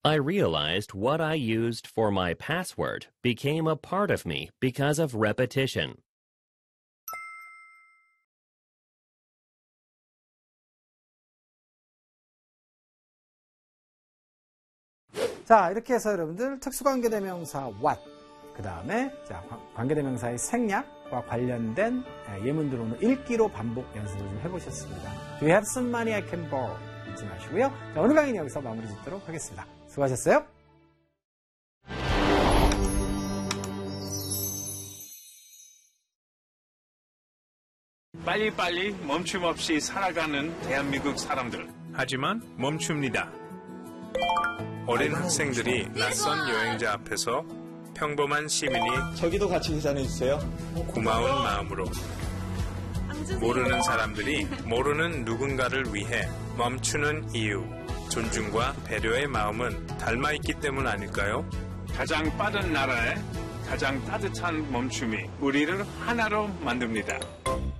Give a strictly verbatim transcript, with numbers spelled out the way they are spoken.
I realized what I used for my password became a part of me because of repetition. 자, 이렇게 해서 여러분들 특수관계대명사 what, 그 다음에 자, 관계대명사의 생략과 관련된 예문들 오늘 읽기로 반복 연습을 좀 해보셨습니다. Do you have some money I can borrow? 잊지 마시고요. 자, 오늘 강의는 여기서 마무리 짓도록 하겠습니다. 수고하셨어요. 빨리빨리 멈춤 없이 살아가는 대한민국 사람들. 하지만 멈춥니다. 어린 학생들이 낯선 여행자 앞에서 평범한 시민이 저기도 같이 계산해주세요. 고마운 마음으로 모르는 사람들이 모르는 누군가를 위해 멈추는 이유, 존중과 배려의 마음은 닮아있기 때문 아닐까요? 가장 빠른 나라에 가장 따뜻한 멈춤이 우리를 하나로 만듭니다.